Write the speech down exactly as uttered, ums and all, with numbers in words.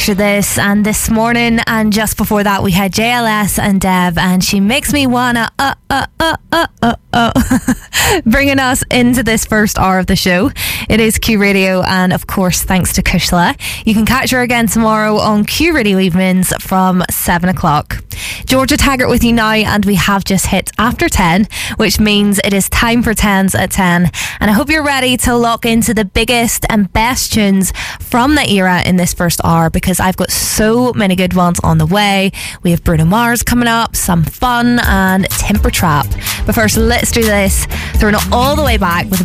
For this and this morning, and just before that we had J L S and Dev and She Makes Me Wanna uh uh uh uh uh uh bringing us into this first hour of the show. It is Q Radio, and of course thanks to Kushla. You can catch her again tomorrow on Q Radio Evenings from seven o'clock. Georgia Taggart with you now, and we have just hit after ten, which means it is time for tens at ten, and I hope you're ready to lock into the biggest and best tunes from the era in this first hour, because I've got so many good ones on the way. We have Bruno Mars coming up, some fun, and Temper Trap. But first, let's do this, throwing it all the way back with